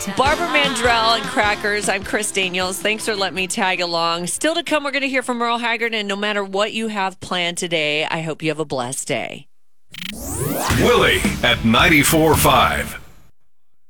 Barbara Mandrell and Crackers. I'm Chris Daniels. Thanks for letting me tag along. Still to come, we're going to hear from Merle Haggard. And no matter what you have planned today, I hope you have a blessed day. Willie at 94.5.